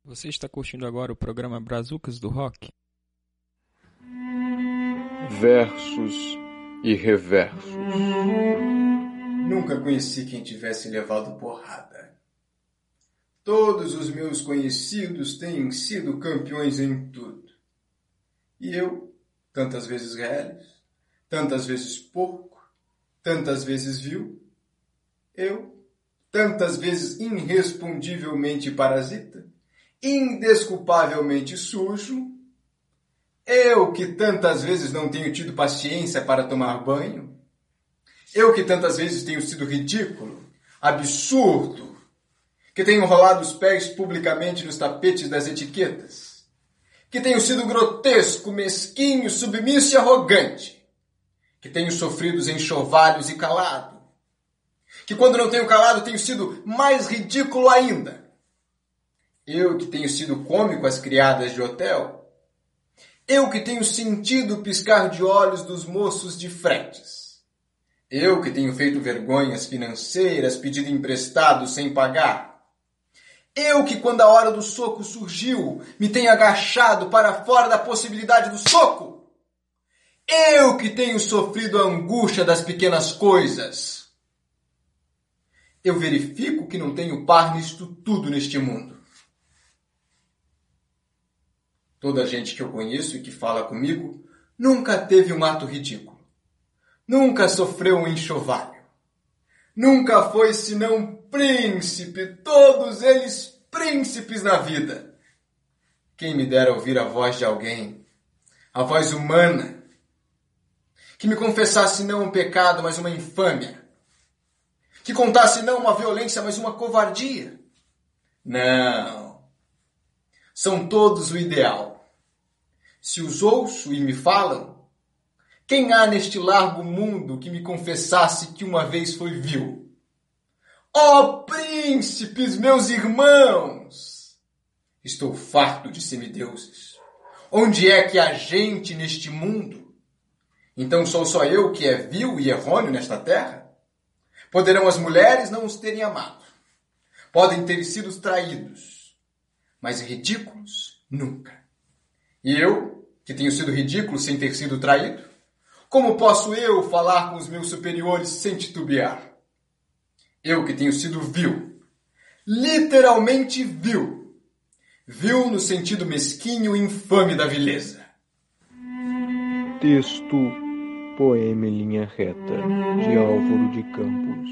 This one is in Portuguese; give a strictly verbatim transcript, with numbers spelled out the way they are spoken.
Você está curtindo agora o programa Brazucas do Rock? Versos e reversos. Nunca conheci quem tivesse levado porrada. Todos os meus conhecidos têm sido campeões em tudo. E eu, tantas vezes reles, tantas vezes porco, tantas vezes vil, eu, tantas vezes irrespondivelmente parasita, indesculpavelmente sujo, eu que tantas vezes não tenho tido paciência para tomar banho, eu que tantas vezes tenho sido ridículo, absurdo, que tenho enrolado os pés publicamente nos tapetes das etiquetas, que tenho sido grotesco, mesquinho, submisso e arrogante, que tenho sofrido os enxovalhos e calado, que quando não tenho calado tenho sido mais ridículo ainda. Eu que tenho sido cômico às criadas de hotel. Eu que tenho sentido o piscar de olhos dos moços de fretes. Eu que tenho feito vergonhas financeiras, pedido emprestado sem pagar. Eu que, quando a hora do soco surgiu, me tenho agachado para fora da possibilidade do soco. Eu que tenho sofrido a angústia das pequenas coisas. Eu verifico que não tenho par nisto tudo neste mundo. Toda a gente que eu conheço e que fala comigo nunca teve um ato ridículo. Nunca sofreu um enxovalho. Nunca foi senão príncipe, todos eles príncipes na vida. Quem me dera ouvir a voz de alguém, a voz humana, que me confessasse não um pecado, mas uma infâmia. Que contasse não uma violência, mas uma covardia. Não. São todos o ideal. Se os ouço e me falam, quem há neste largo mundo que me confessasse que uma vez foi vil? Ó oh, príncipes, meus irmãos! Estou farto de semideuses. Onde é que há gente neste mundo? Então sou só eu que é vil e errôneo nesta terra? Poderão as mulheres não os terem amado. Podem ter sido traídos. Mas ridículos, nunca. E eu, que tenho sido ridículo sem ter sido traído, como posso eu falar com os meus superiores sem titubear? Eu que tenho sido vil, literalmente vil, vil no sentido mesquinho e infame da vileza. Texto Poema em linha reta, de Álvaro de Campos.